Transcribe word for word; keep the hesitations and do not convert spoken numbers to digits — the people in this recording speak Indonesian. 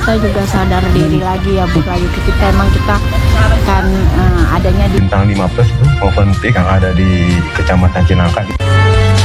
kita juga sadar diri lagi ya Bu lagi kita emang kita kan uh, adanya di Bintang lima plus itu open pit yang ada di Kecamatan Cinangka.